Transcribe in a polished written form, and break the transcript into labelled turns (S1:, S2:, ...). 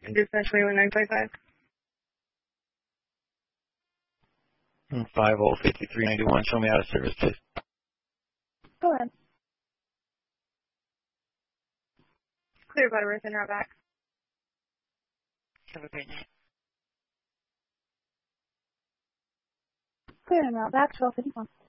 S1: Dispatch 21955.
S2: 505391, show me out of service, please.
S1: Go ahead. Clear Butterworth and route back.
S3: Have a great night.
S1: Clear and route back, 1251.